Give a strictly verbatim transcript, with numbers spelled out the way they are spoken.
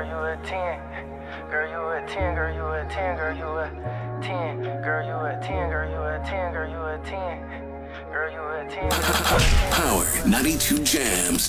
you a ten. Girl, you a ten, girl, you a ten, girl, you a ten. Girl, you a ten, girl, you a ten, girl, you a ten. Girl, you a ten. Power ninety-two Jams.